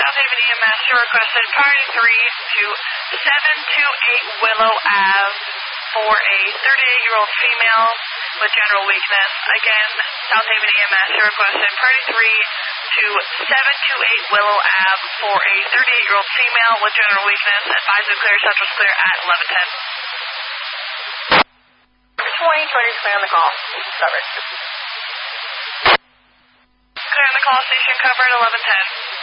South Haven EMS, you requested priority 3 to 728 Willow Ave for a 38-year-old female with general weakness. Again, South Haven EMS, you requested priority 3 to 728 Willow Ave for a 38-year-old female with general weakness. Advise clear, Central's clear at 1110. 20, 20's clear on the call. Covered. Clear on the call, station covered, 1110.